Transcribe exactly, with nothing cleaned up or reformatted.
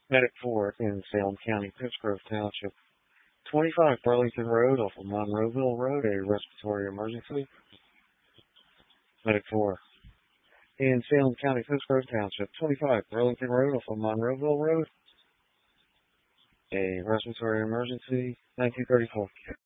Medic four in Salem County, Pittsgrove Township. twenty-five Burlington Road off of Monroeville Road, a respiratory emergency. Medic four in Salem County, Pittsgrove Township. twenty-five Burlington Road off of Monroeville Road, a respiratory emergency. nineteen thirty-four.